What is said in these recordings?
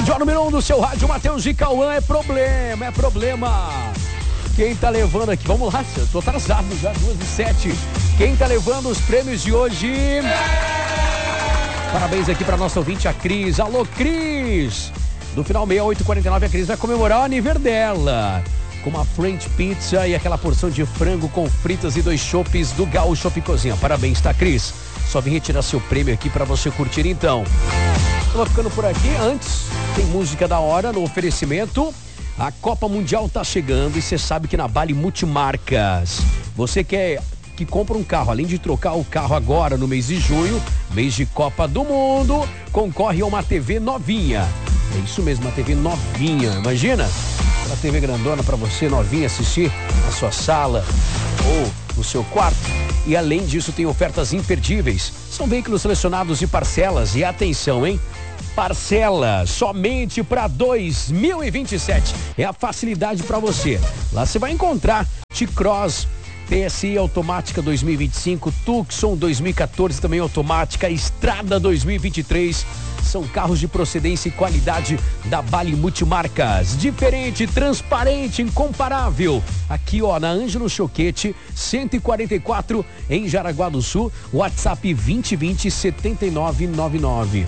Jornal número 1 do seu rádio, Matheus e Cauã. É problema. Quem tá levando aqui? Vamos lá, eu tô atrasado já, 2h07. Quem tá levando os prêmios de hoje? Parabéns aqui pra nossa ouvinte, a Cris. Alô, Cris! Do final 6849, a Cris vai comemorar o aniversário dela com uma French Pizza e aquela porção de frango com fritas e 2 chopes do Gaúcho Shop Cozinha. Parabéns, tá, Cris? Só vim retirar seu prêmio aqui pra você curtir, então. Tô ficando por aqui. Antes, tem música da hora no oferecimento. A Copa Mundial tá chegando e você sabe que na Bali Multimarcas, você que compra um carro, além de trocar o carro agora no mês de junho, mês de Copa do Mundo, concorre a uma TV novinha. É isso mesmo, uma TV novinha. Imagina, uma TV grandona para você, novinha, assistir na sua sala ou no seu quarto. E além disso, tem ofertas imperdíveis. São veículos selecionados e parcelas. E atenção, hein? Parcela somente para 2027. É a facilidade para você. Lá você vai encontrar T-Cross, TSI automática 2025, Tucson 2014 também automática, Estrada 2023. São carros de procedência e qualidade da Bali Multimarcas. Diferente, transparente, incomparável. Aqui, ó, na Ângelo Choquete, 144, em Jaraguá do Sul. WhatsApp 2020-7999.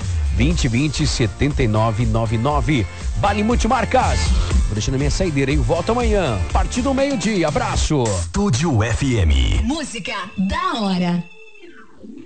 2020-7999. Bali Multimarcas. Vou deixando a minha saideira, hein? Volto amanhã, a partir do meio-dia. Abraço. Estúdio FM. Música da hora.